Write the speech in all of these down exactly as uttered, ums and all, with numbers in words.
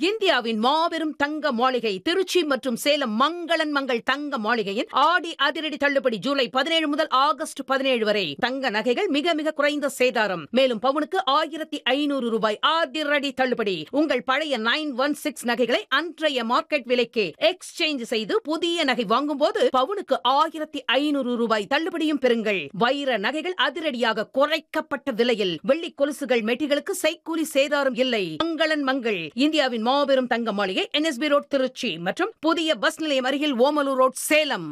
இந்தியாவின் மாபெரும் தங்க மாளிகை திருச்சி மற்றும் சேலம் மங்களன் மங்கள் தங்க மாளிகையின் ஆடி அதிரடி தள்ளுபடி ஜூலை பதினேழு முதல் ஆகஸ்ட் பதினேழு வரை. தங்க நகைகள் மிக மிக குறைந்த சேதாரம். மேலும் பவுனுக்கு ஆயிரத்தி ஐநூறு ரூபாய் அதிரடி தள்ளுபடி. உங்கள் பழைய நைன் ஒன் சிக்ஸ் நகைகளை அன்றைய மார்க்கெட் விலைக்கு எக்ஸ்சேஞ்ச் செய்து புதிய நகை வாங்கும் போது பவுனுக்கு ஆயிரத்தி ஐநூறு ரூபாய் தள்ளுபடியும் பெறுங்கள். வைர நகைகள் அதிரடியாக குறைக்கப்பட்ட விலையில். வெள்ளி கொலுசுகள் மெட்டிகளுக்கு செய்கூலி சேதாரம் இல்லை. மங்களன் மங்கள் இந்தியாவின் மாபெரும் தங்க மாளிகை என்எஸ்பி ரோட் திருச்சி மற்றும் புதிய பஸ் நிலையம் அருகில் ஓமலூர் ரோட் சேலம்.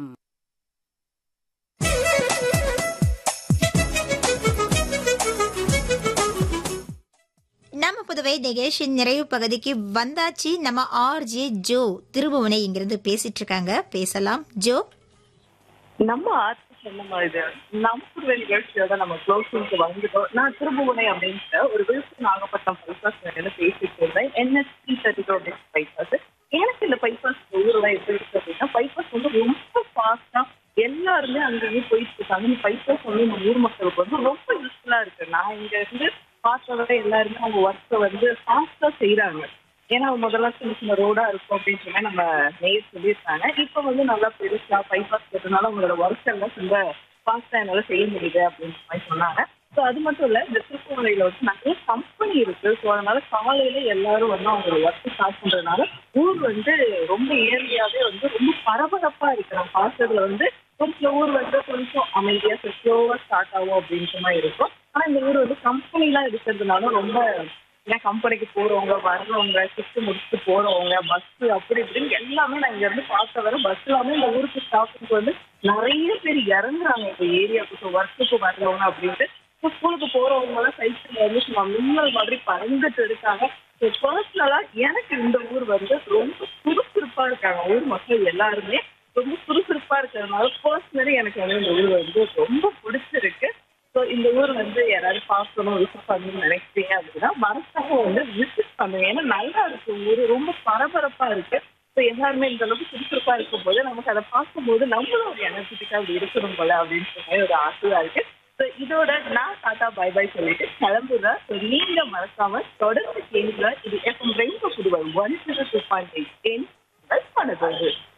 நம்ம புதுவை நிகழ்ச்சியின் நிறைவு பகுதிக்கு வந்தாச்சு. நம்ம ஆர்ஜே ஜோ திருபுவனை இங்கிருந்து பேசிட்டு இருக்காங்க. பேசலாம் ஜோ. நம்ம ஆர்ஜி சொன்ன மாதிரி நம்ம புதுவை நிகழ்ச்சியோட நம்ம க்ளோசிங்க்கு வந்துட்டோம். நான் திருபுவனை அப்படின்ற ஒரு விழுப்புரம் நாகப்பட்டினம் பைபாஸ் பேசிட்டு இருந்தேன். NSC thirty two bypass. எனக்கு இந்த பைபாஸ் ஊரெல்லாம் எப்படி இருக்கு அப்படின்னா, பைபாஸ் வந்து ரொம்ப ஃபாஸ்டா எல்லாருமே அங்கேயும் போயிட்டு இருக்காங்க. இந்த பைபாஸ் வந்து நம்ம ஊர் மக்களுக்கு வந்து ரொம்ப யூஸ்ஃபுல்லா இருக்கு. நான் இங்க இருந்து பார்த்தவரை எல்லாருமே அவங்க ஒர்க்கை வந்து ஃபாஸ்டா செய்யறாங்க. ஏன்னா முதல்ல சின்ன சின்ன ரோடா இருக்கும் அப்படின்னு சொல்லி நம்ம நேர் சொல்லியிருக்காங்க. இப்போ வந்து நல்லா பெருசா பைபாஸ் போட்டதுனால அவங்களோட ஒர்க் எல்லாம் ரொம்ப ஃபாஸ்டா என்னால செய்ய முடியுது அப்படின்னு மாதிரி சொன்னாங்க. ஸோ அது மட்டும் இல்ல, இந்த திருப்பூரில வந்து நிறைய கம்பெனி இருக்கு. ஸோ அதனால காலையில எல்லாரும் வந்து அவங்களோட ஒர்க் ஸ்டார்ட் பண்றதுனால ஊர் வந்து ரொம்ப இயற்கையாவே வந்து ரொம்ப பரபரப்பா இருக்கு. நம்ம பார்த்ததுல வந்து ஒரு சில ஊர் வந்து கொஞ்சம் அமைதியா ஸ்லோவா ஸ்டார்ட் ஆகும் அப்படின்ற மாதிரி இருக்கும். ஆனா இந்த ஊர் வந்து கம்பெனி எல்லாம் இருக்கிறதுனால ரொம்ப ஏன்னா கம்பெனிக்கு போறவங்க வர்றவங்க ஷிஃப்ட் முடிச்சுட்டு போறவங்க பஸ் அப்படி இப்படின்னு எல்லாமே நான் இங்க இருந்து பார்த்த வர பஸ் எல்லாமே இந்த ஊருக்கு ஸ்டாஃபுக்கு வந்து நிறைய பேர் இறங்குறாங்க இந்த ஏரியாவுக்கு ஒர்க்குக்கு வர்றவங்க அப்படின்ட்டு. ஸ்கூலுக்கு போறவங்க எல்லாம் சைக்கிள் வந்து சும்மா மின்னல் மாதிரி பறந்துட்டு இருக்காங்க. பர்சனலா எனக்கு இந்த ஊர் வந்து ரொம்ப சுறுசுறுப்பா இருக்காங்க. ஊர் மக்கள் எல்லாருமே ரொம்ப சுறுசுறுப்பா இருக்கிறதுனால பர்சனலி எனக்கு வந்து இந்த ஊர் வந்து ரொம்ப பிடிச்சிருக்கு. ஸோ இந்த ஊர் வந்து யாராவது பார்க்கணும் விசிட் பண்ணணும்னு நினைக்கிறீங்க அப்படின்னா மறக்காம வந்து விசிட் பண்ணுங்க. ஏன்னா நல்லா இருக்கு ஊர், ரொம்ப பரபரப்பா இருக்கு. ஸோ எல்லாருமே இந்த அளவுக்கு சுறுசுறுப்பா இருக்கும் போது நமக்கு அதை பார்க்கும்போது நம்மளும் ஒரு எனர்ஜெட்டிக்கா அப்படி இருக்கணும் போல அப்படின்னு சொல்லி ஒரு ஆசையா இருக்கு. ஸோ இதோட நான் டாட்டா பை பை சொல்லிட்டு கிளம்புறேன். ஸோ நீங்க மறக்காம தொடர்ந்து கேளுங்க. இது FM rainbow Puduvai one zero two point eight பண்ணது.